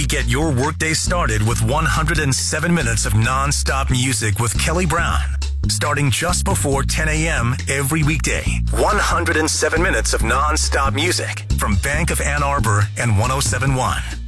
Get your workday started with 107 minutes of non-stop music with Kelly Brown. Starting just before 10 a.m. every weekday. 107 minutes of non-stop music from Bank of Ann Arbor and 107.1.